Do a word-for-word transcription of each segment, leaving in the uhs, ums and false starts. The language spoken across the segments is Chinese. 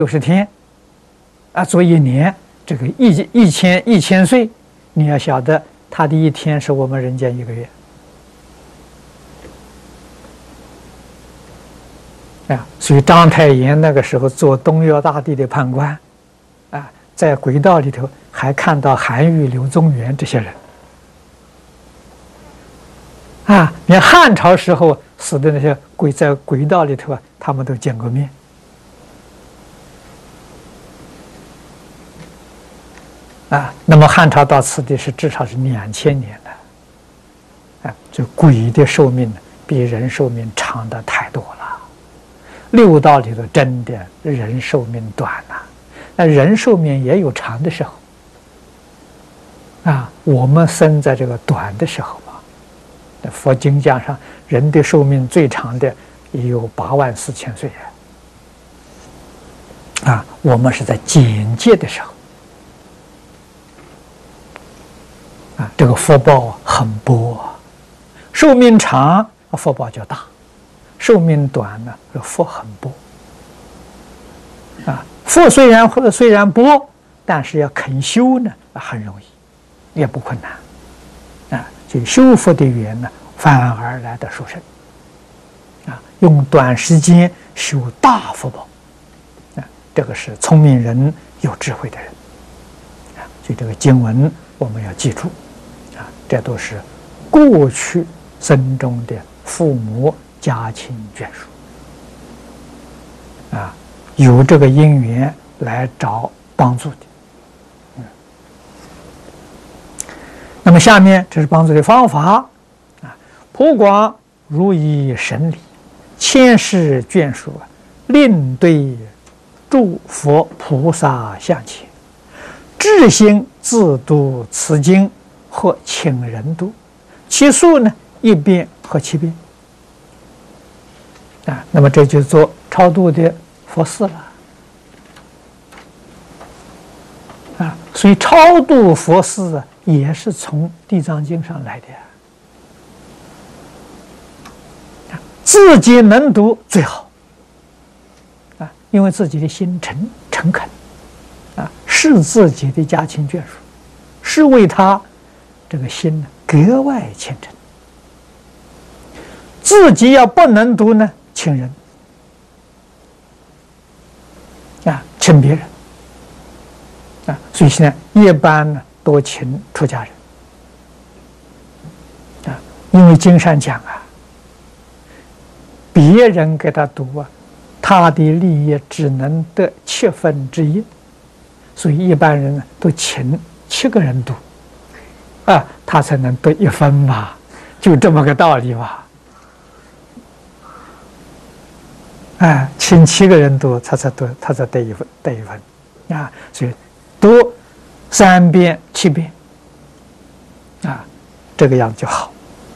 六十天，啊，做一年，这个一一千一千岁，你要晓得，他的一天是我们人间一个月。啊，所以章太炎那个时候做东岳大帝的判官，啊，在轨道里头还看到韩愈、柳宗元这些人。啊，连汉朝时候死的那些鬼在轨道里头啊，他们都见过面。啊，那么汉朝到此地是至少是两千年了。啊，这鬼的寿命比人寿命长的太多了。六道里头真的人寿命短呐，那人寿命也有长的时候。啊，我们生在这个短的时候吧。佛经讲上，人的寿命最长的也有八万四千岁啊！我们是在简介的时候啊，这个福报很薄，寿命长福报就大，寿命短呢，福很薄啊。福虽然或者虽然薄，但是要肯修呢，很容易，也不困难。啊，就修福的缘呢，反而来的殊胜。啊，用短时间修大福报，啊，这个是聪明人、有智慧的人。啊，所以这个经文我们要记住，啊，这都是过去生中的父母家亲眷属，啊，有这个因缘来找帮助的。那么下面这是帮助的方法啊，普广如以神理，千世眷属啊，令对诸佛菩萨像前，至心自读此经，或请人读，其数呢一遍或七遍啊。那么这就做超度的佛事了啊。所以超度佛事啊，也是从《地藏经》上来的，自己能读最好啊，因为自己的心诚诚恳啊，是自己的家亲眷属，是为他这个心呢格外虔诚。自己要不能读呢，请人啊，请别人啊，所以现在一般呢多请出家人啊，因为经上讲啊，别人给他读啊，他的利益只能得七分之一，所以一般人呢都请七个人读啊，他才能得一分嘛，就这么个道理吧。哎，请七个人读，他才得他才得一分得一分啊，所以读三遍七遍啊，这个样就好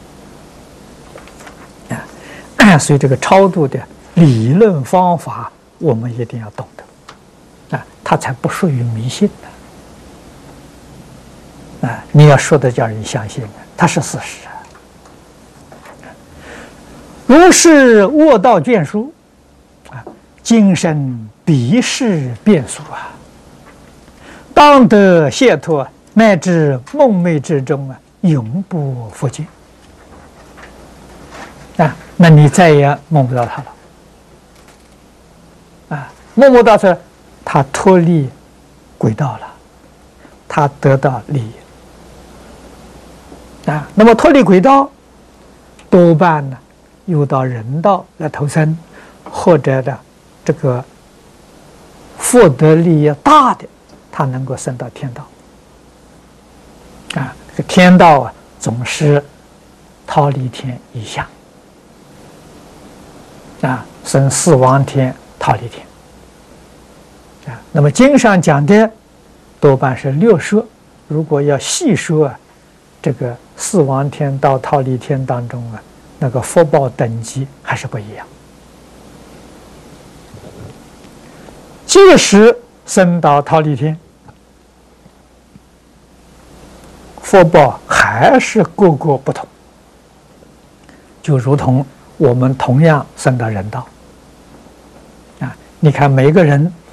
啊。所以这个超度的理论方法，我们一定要懂得啊，它才不属于迷信的啊。你要说的叫人相信，它是事实。如是卧道眷属啊，今生彼世变属啊，当得解脱，乃至梦寐之中啊，永不复见啊！那你再也梦不到他了啊！梦不到他，他脱离轨道了，他得到利益啊！那么脱离轨道，多半呢，又到人道来投生，或者的这个福德利益大的。他能够升到天道啊，这个天道啊，总是忉利天以下啊，升四王天、忉利天啊。那么经上讲的多半是六说，如果要细说啊，这个四王天到忉利天当中啊，那个福报等级还是不一样。即使升到忉利天，福报还是各个不同，就如同我们同样升到人道啊，你看每个人